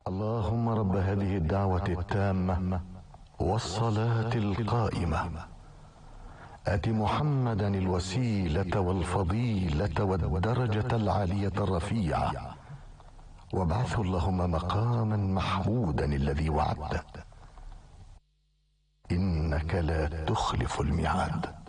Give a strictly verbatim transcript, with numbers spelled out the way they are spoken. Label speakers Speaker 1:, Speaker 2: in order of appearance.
Speaker 1: اللهم رب هذه الدعوة التامة والصلاة القائمة آت محمدا الوسيلة والفضيلة والدرجة العالية الرفيعة وابعثه اللهم مقاما محمودا الذي وعدته إنك لا تخلف الميعاد.